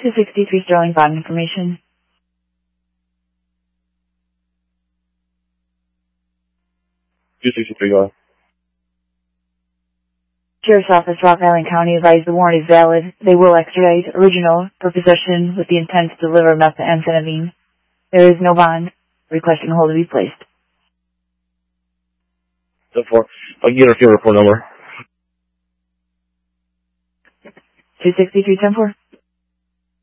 263 Sterling bond information. Sheriff's Office, Rock Island County, advised the warrant is valid. They will extradite original for possession with the intent to deliver methamphetamine. There is no bond. Requesting hold to be placed. 10-4. I'll get our field report number. 263-10-4.